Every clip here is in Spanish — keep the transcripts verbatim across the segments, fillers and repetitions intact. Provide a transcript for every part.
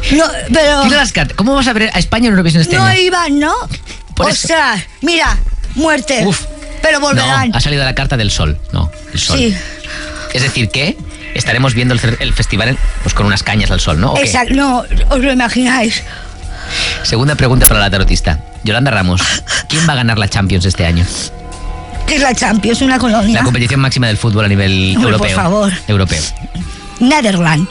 No, pero... Tira las cartas. ¿Cómo vas a ver a España en Eurovisión este no año? No iban, ¿no? Por Ostras, eso. mira, muerte. Uf. Pero volverán. No, ha salido la carta del sol. No, el sol. Sí. Es decir, que estaremos viendo el, el festival pues con unas cañas al sol, ¿no? Exacto, no, os lo imagináis. Segunda pregunta para la tarotista. Yolanda Ramos, ¿quién va a ganar la Champions este año? ¿Qué es la Champions? ¿Una colonia? La competición máxima del fútbol a nivel Hombre, europeo. por favor. Europeo. Netherlands.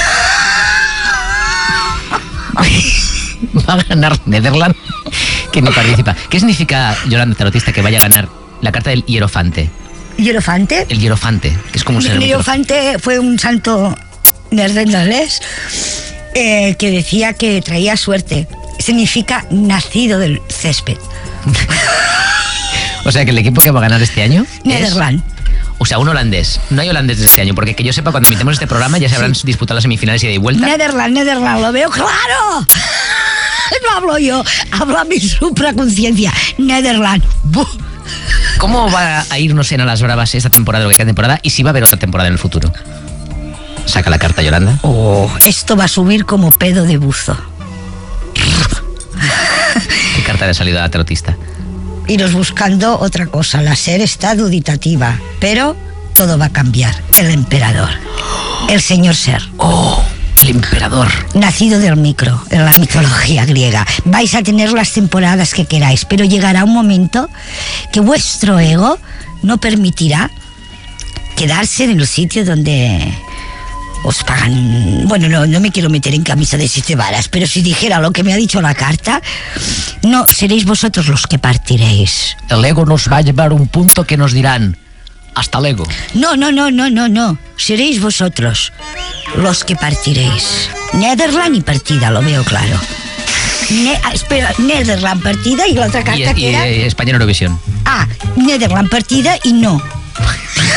Va a ganar Netherlands, que ni participa. ¿Qué significa, Yolanda tarotista, que vaya a ganar la carta del hierofante? ¿Hierofante? El hierofante, que es como un El hierofante fue un santo neerlandés eh, que decía que traía suerte. Significa nacido del césped. O sea que el equipo que va a ganar este año Netherlands. Es, o sea, un holandés. No hay holandeses este año, porque que yo sepa, cuando emitemos este programa ya se habrán sí. disputado las semifinales y de vuelta. Netherlands, Netherlands, lo veo claro. No hablo yo, habla mi supraconciencia. Netherlands. ¿Cómo va a irnos en a las bravas esta temporada, lo que queda de temporada, y si va a haber otra temporada en el futuro? Saca la carta, Yolanda. Oh, esto va a subir como pedo de buzo. ¿Qué carta le ha salido a la tarotista? Iros buscando otra cosa. La SER está duditativa, pero todo va a cambiar. El emperador, el señor Ser. Oh, el emperador. Nacido del micro, en la mitología griega. Vais a tener las temporadas que queráis, pero llegará un momento que vuestro ego no permitirá quedarse en el sitio donde os pagan. Bueno, no, no me quiero meter en camisa de siete varas, pero si dijera lo que me ha dicho la carta, no seréis vosotros los que partiréis. El ego nos va a llevar a un punto que nos dirán hasta luego. No, no, no, no, no, no. Seréis vosotros los que partiréis. Netherlands y partida, lo veo claro. Ne- espera, Netherlands partida y la otra carta y, que y, era... y España en Eurovisión. Ah, Netherlands partida y no.